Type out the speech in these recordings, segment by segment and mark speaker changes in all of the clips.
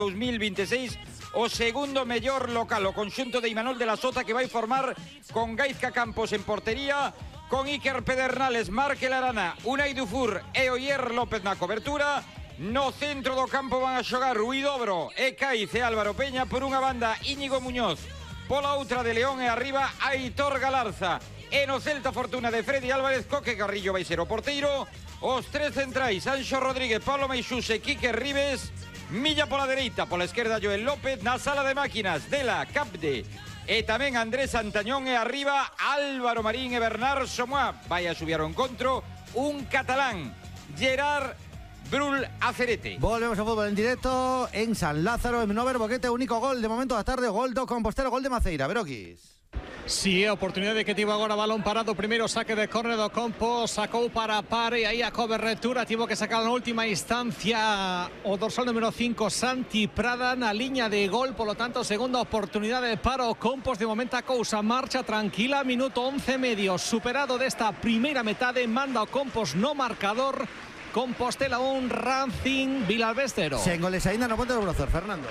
Speaker 1: 2026, o segundo mellor local, o conxunto de Imanol de la Sota, que vai formar con Gaizka Campos en portería, con Iker Pedernales, Markel Arana, Unai Dufour e Oyer López na cobertura. No centro do campo van a xogar Rui Dobro e Caiz e Álvaro Peña. Por unha banda Íñigo Muñoz, pola outra de León, e arriba Aitor Galarza. E no Celta Fortuna de Freddy Álvarez, Coque Carrillo vai ser o porteiro. Os tres centrais, Anxo Rodríguez, Pablo Meixús e Quique Ribes. Milla pola dereita, pola esquerda Joel López. Na sala de máquinas, Dela, Capde e tamén Andrés Antañón. E arriba Álvaro Marín e Bernard Somoa. Vai a subir ao encontro un catalán, Gerard Brul Acerete.
Speaker 2: Volvemos a fútbol en directo en San Lázaro, en Nover Boquete. Único gol de momento da tarde, gol do Compostela, gol de Maceira. Veroquis.
Speaker 3: Sí, oportunidade que tivo agora, balón parado, primeiro saque de córner do Compo, sacou para Pare, aí a cobertura, tivo que sacar na última instancia o dorsal número 5, Santi Prada, na liña de gol, polo tanto, segunda oportunidade para o Compos. De momento a cousa marcha tranquila, minuto 11 medio, superado desta primeira metade, manda o Compos no marcador. Compostela 1, Racing Vilalbés 0.
Speaker 2: Sen goles aínda no Ponte do Brozor, Fernando.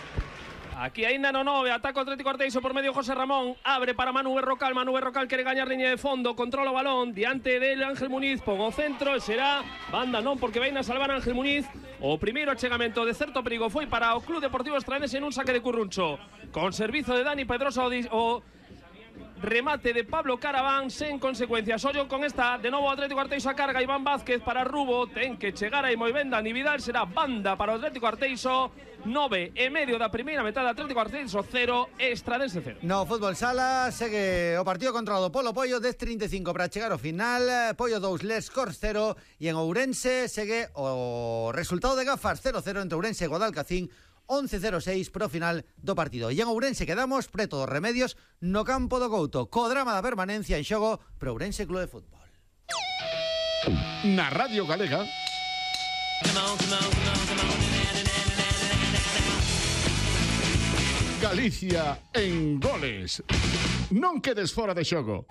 Speaker 4: Aquí ainda no 9, ataca o Atlético Arteixo por medio José Ramón, abre para Manu Berrocal, Manu Berrocal quere gañar liña de fondo, controla o balón, diante del Ángel Muniz, pon o centro, e será banda non, porque vai na salvar Ángel Muniz. O primeiro achegamento de certo perigo foi para o Club Deportivo Estranense en un saque de Curruncho, con servizo de Dani Pedrosa o remate de Pablo Caraván sen consecuencias. Ollo con esta, de novo Atlético Arteixo a carga, Iván Vázquez para Rubo, ten que chegar aí moi ben Dani Vidal, será banda para o Atlético Arteixo. 9 e medio da primeira metade, Atlético Arteixo 0, Estranense 0.
Speaker 2: No fútbol sala, segue o partido controlado polo Pollo, 10:35 para chegar ao final. Pollo 2, Les Corts 0, e en Ourense segue o resultado de gafas 0-0 entre Ourense e Guadalcacín. 11:06 pro final do partido. E en Ourense quedamos preto dos remedios no campo do Couto, co drama da permanencia en xogo pro Ourense Club de Fútbol.
Speaker 5: Na Radio Galega Galicia en goles. Non quedes fora de xogo.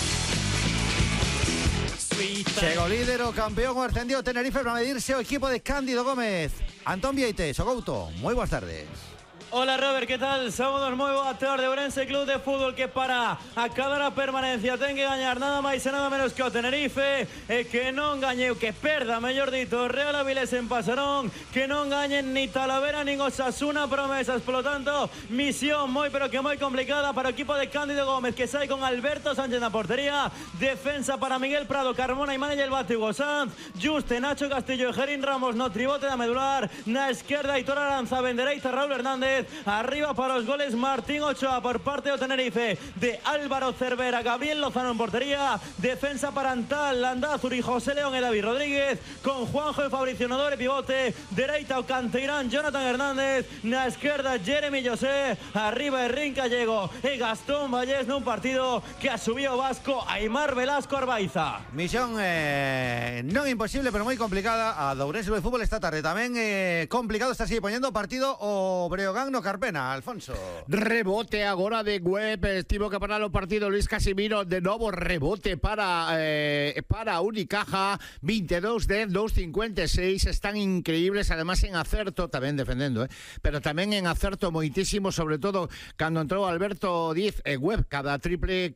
Speaker 2: Chega o líder, o campeón, o ascendido Tenerife para medirse o equipo de Cándido Gómez. Antón Vieites, o Couto, moi boas tardes.
Speaker 6: Hola Robert, ¿qué tal? Saludos moi boa tarde. Ourense Club de Fútbol que para acabar a permanencia ten que gañar nada máis e nada menos que o Tenerife, e que non gañeu, que perda, mellor dito, Real Avilés en Pasarón, que non gañen ni Talavera nin Osasuna Promesas. Polo tanto, misión moi pero que moi complicada para o equipo de Cándido Gómez, que sai con Alberto Sánchez na portería, defensa para Miguel Prado, Carmona, Imanol El Bate, Hugo Sanz, Juste, Nacho Castillo e Gerín Ramos no tribote da medular. Na esquerda, Aitor Aranza, ben dereita Raúl Hernández. Arriba para os goles Martín Ochoa por parte do Tenerife, de Álvaro Cervera, Gabriel Lozano en portería, defensa para Antal, Landázuri, José León e David Rodríguez, con Juanjo e Fabricio Nodore pivote, dereita o canteirán Jonathan Hernández, na esquerda Jeremy José, arriba Henrín Gallego e Gastón Vallés nun partido que asubiu o vasco Aimar Velasco Arbaiza.
Speaker 2: Misión non imposible, pero moi complicada a do Ourense Club de Fútbol esta tarde. Tamén complicado está así poñendo partido o Breogán no Carpena, Alfonso.
Speaker 5: Rebote agora de Web, estivo que parar o partido Luis Casimiro, de novo rebote para Unicaja, 22-10, 2-56, están increíbles, además en acerto, tamén defendendo, pero tamén en acerto moitísimo, sobre todo cando entrou Alberto Díaz e Web, cada triple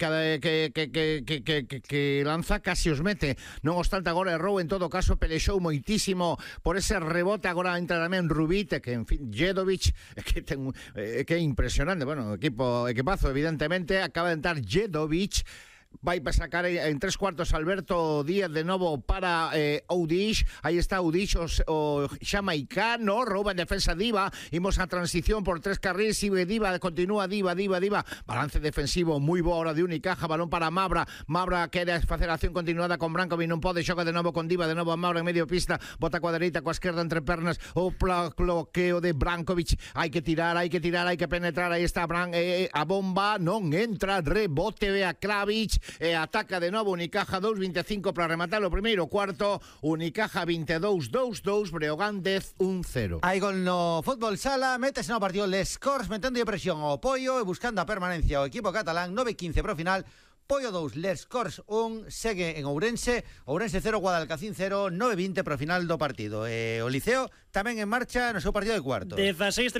Speaker 5: que lanza casi os mete, non obstante agora errou, en todo caso pelexou moitísimo por ese rebote. Agora entra tamén Rubite, que en fin, Jedovic, que é impresionante, bueno, equipazo evidentemente, acaba de entrar Jedovic, vai para sacar en 3/4 Alberto Díaz de novo para Oudish. Aí está Oudish, o xamaicano, rouba en defensa Diva. Imos a transición por 3 carrils, sigue Diva, continúa Diva. Balance defensivo moi bo ahora de Unicaja, balón para Mabra. Mabra quere facer acción continuada con Brankovic, non pode, xoga de novo con Diva, de novo a Mabra en medio pista, bota coa dereita, coa esquerda entre pernas, o bloqueo de Brankovic. Hai que tirar, hai que penetrar. Aí está a bomba, non entra, rebote ve a Kravic. E ataca de novo Unicaja, 2:25 para rematar o primeiro cuarto. Unicaja 22-2-2, Breogán 10-1-0.
Speaker 2: Hai gol no fútbol sala, métese no partido Les Corts, metendo presión ao Pollo e buscando a permanencia o equipo catalán. 9:15 pro final. Pollo 2, Les Corts 1, segue en Ourense 0, Guadalcacín 0, 9:20 pro final do partido. O Liceo tamén en marcha no seu partido de cuartos.
Speaker 6: 16